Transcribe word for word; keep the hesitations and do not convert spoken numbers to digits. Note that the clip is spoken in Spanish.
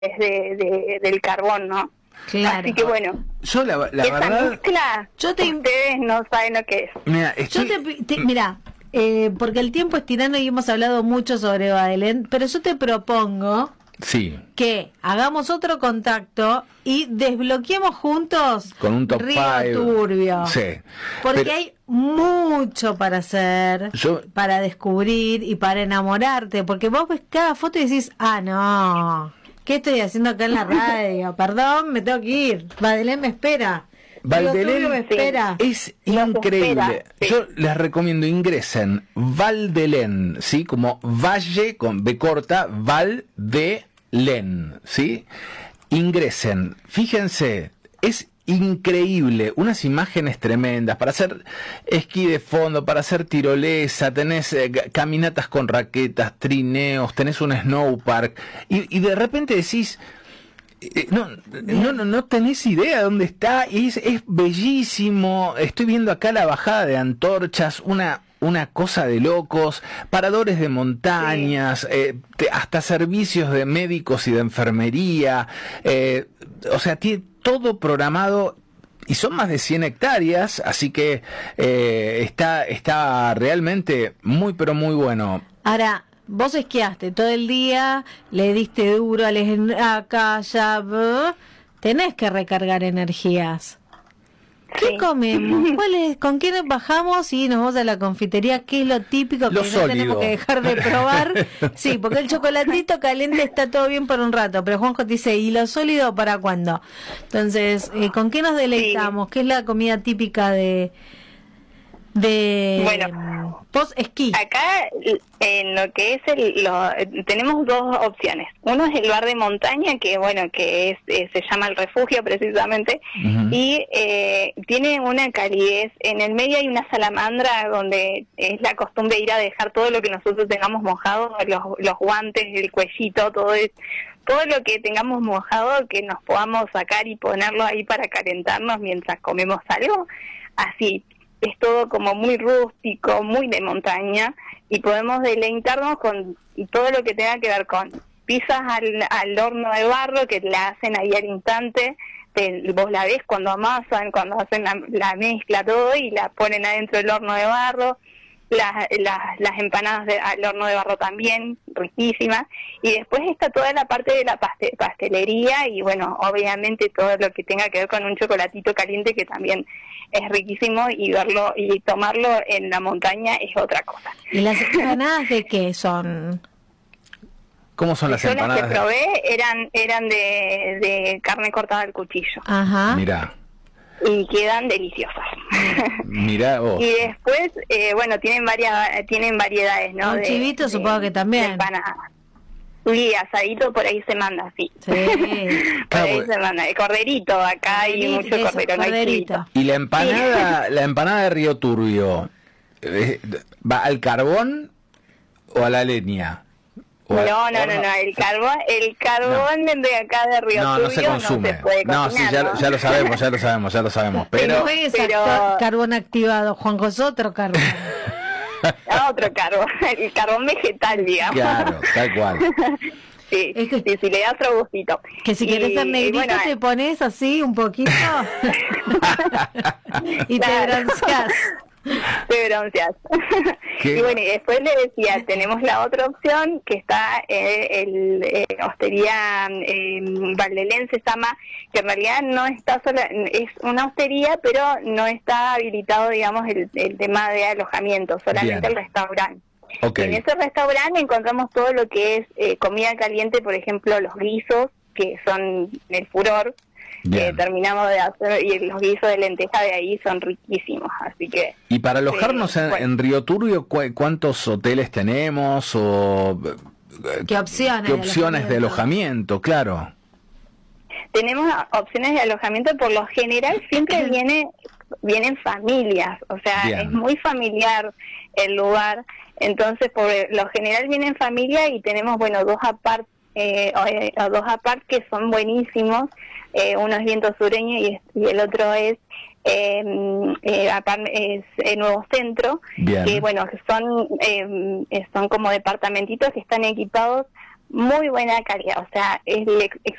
de, de, del carbón, ¿no? Claro. Así que bueno, yo la, la esa verdad, mezcla, yo te, ustedes no saben lo que es. Mira, estoy... yo te, te mira, eh, porque el tiempo es tirano y hemos hablado mucho sobre Badelén, pero yo te propongo sí. que hagamos otro contacto y desbloqueemos juntos con un top Río five. Turbio. Sí. Porque Pero... hay mucho para hacer, yo... para descubrir y para enamorarte, porque vos ves cada foto y decís, ah, no, ¿qué estoy haciendo acá en la radio? Perdón, me tengo que ir. Badelén me espera. Valdelén me espera. es increíble. Espera, sí. Yo les recomiendo ingresen Valdelén, ¿sí? Como Valle con B corta, Valdelén, ¿sí? Ingresen. Fíjense, es increíble, unas imágenes tremendas para hacer esquí de fondo, para hacer tirolesa, tenés eh, caminatas con raquetas, trineos, tenés un snowpark y, y de repente decís eh, no, no, no, no tenés idea de dónde está y es, es bellísimo. Estoy viendo acá la bajada de antorchas, una una cosa de locos, paradores de montañas, sí. eh, te, hasta servicios de médicos y de enfermería, eh, o sea, tiene todo programado y son más de cien hectáreas, así que eh, está, está realmente muy pero muy bueno. Ahora, vos esquiaste todo el día, le diste duro, le, acá, allá, tenés que recargar energías. ¿Qué sí. comemos? ¿Cuál es? ¿Con quién bajamos y nos vamos a la confitería? ¿Qué es lo típico que lo no sólido. tenemos que dejar de probar? Sí, porque el chocolatito caliente está todo bien por un rato, pero Juanjo te dice, ¿y lo sólido para cuándo? Entonces, eh, ¿con qué nos deleitamos? Sí. ¿Qué es la comida típica de de bueno, post esquí? Acá en lo que es el, lo, tenemos dos opciones. Uno es el bar de montaña, que bueno, que es eh, se llama El Refugio precisamente, uh-huh. y eh, tiene una calidez. En el medio hay una salamandra donde es la costumbre ir a dejar todo lo que nosotros tengamos mojado, los, los guantes, el cuellito, todo es, todo lo que tengamos mojado, que nos podamos sacar y ponerlo ahí para calentarnos mientras comemos algo, así. Es todo como muy rústico, muy de montaña, y podemos deleitarnos con todo lo que tenga que ver con pizzas al, al horno de barro, que la hacen ahí al instante, te, vos la ves cuando amasan, cuando hacen la, la mezcla, todo, y la ponen adentro del horno de barro. Las, las, las empanadas de, al horno de barro también, riquísimas, y después está toda la parte de la paste, pastelería y bueno, obviamente todo lo que tenga que ver con un chocolatito caliente que también es riquísimo, y verlo y tomarlo en la montaña es otra cosa. ¿Y las empanadas de qué son? ¿Cómo son las Yo empanadas? Las que probé eran eran de, de carne cortada al cuchillo. Ajá. Mirá. Y quedan deliciosas. Mirá vos. Y después, eh, bueno, tienen varias, tienen variedades, ¿no? Un de, chivito de, supongo que también. Sí, asadito por ahí se manda, sí. Sí. Por ahí ah, se manda. El corderito, acá hay mucho eso, cordero, no hay chivito. Y la empanada, sí. la empanada de Río Turbio, ¿va al carbón o a la leña? No, no, no, no, el carbón, el carbón no. de acá de Río no, Turbio no se consume. No, se puede no cocinar, sí, ya, ¿no? ya lo sabemos, ya lo sabemos, ya lo sabemos. Pero, no es pero... carbón activado, Juanjo, es otro carbón. Otro carbón, el carbón vegetal, digamos. Claro, tal cual. Sí, es que, sí, si le das otro gustito. Que si y, querés ser negrito bueno, te pones así un poquito y te bronceás. Te bronceas. Y bueno, y después le decía, tenemos la otra opción que está eh, el eh, hostería eh, Valdelén se llama, que en realidad no está sola, es una hostería, pero no está habilitado, digamos, el, el tema de alojamiento, solamente Bien. el restaurante. Okay. En ese restaurante encontramos todo lo que es eh, comida caliente, por ejemplo, los guisos, que son el furor. Eh, terminamos de hacer, y los guisos de lenteja de ahí son riquísimos, así que... Y para alojarnos eh, en, bueno. en Río Turbio, ¿cu- ¿cuántos hoteles tenemos? o ¿Qué opciones, ¿qué opciones de alojamiento? de alojamiento? Claro. Tenemos opciones de alojamiento, por lo general siempre viene vienen familias, o sea, Bien. es muy familiar el lugar, entonces por lo general vienen familias y tenemos, bueno, dos apart, eh, o, o dos apart que son buenísimos. Eh, uno es Viento Sureño y, es, y el otro es eh, eh, es el Nuevo Centro. Bien. Que bueno, que son eh, son como departamentitos que están equipados muy buena calidad, o sea, es